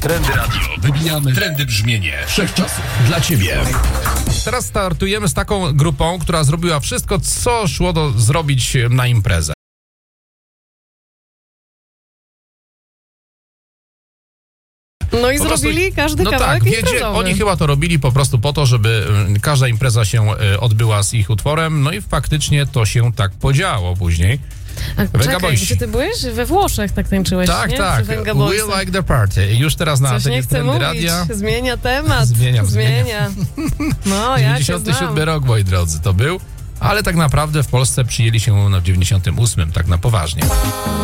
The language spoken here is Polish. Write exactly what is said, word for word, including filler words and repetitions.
Trendy Radio. Wybijamy trendy brzmienie wszechczasów dla Ciebie. Teraz startujemy z taką grupą, która zrobiła wszystko, co szło do zrobić na imprezę. No i Po zrobili prostu, każdy no kawałek tak, wiecie, imprezowy. oni chyba to robili po prostu po to, żeby y, każda impreza się y, odbyła z ich utworem, no i faktycznie to się tak podziało później. A, Venga czekaj, Boysi. gdzie ty byłeś? We Włoszech tak tańczyłeś, Tak, nie? tak. Przy Venga We Boysach. like the party. Już teraz na Coś antenie nie chcę Trendy mówić. Radia. Zmienia temat. Zmieniam, Zmienia. No, ja cię dziewięćdziesiąty siódmy znam. rok, moi drodzy, to był, ale tak naprawdę w Polsce przyjęli się no, w dziewięćdziesiątym ósmym, tak na poważnie.